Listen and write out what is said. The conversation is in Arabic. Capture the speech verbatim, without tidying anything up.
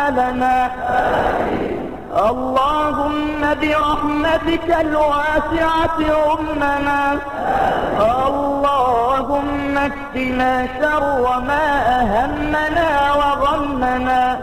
حالنا. اللهم برحمتك الواسعة أمنا. اللهم اكفنا شر ما أهمنا وغمنا.